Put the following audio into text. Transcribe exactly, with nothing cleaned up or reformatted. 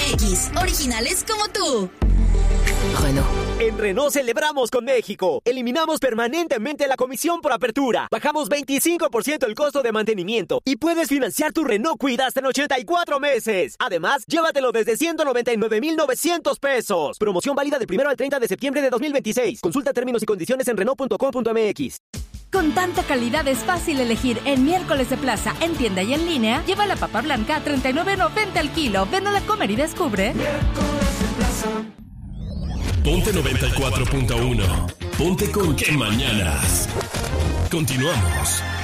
X, originales como tú. Renault. En Renault celebramos con México. Eliminamos permanentemente la comisión por apertura. Bajamos veinticinco por ciento el costo de mantenimiento. Y puedes financiar tu Renault Kwid hasta en ochenta y cuatro meses. Además, llévatelo desde ciento noventa y nueve mil novecientos pesos. Promoción válida del primero al treinta de septiembre de dos mil veintiséis. Consulta términos y condiciones en Renault punto com punto m x. Con tanta calidad es fácil elegir. En Miércoles de Plaza, en tienda y en línea, lleva la papa blanca a treinta y nueve noventa al kilo. Ven a la Comer y descubre. Miércoles de Plaza. Ponte noventa y cuatro punto uno. Ponte con qué mañanas. Continuamos.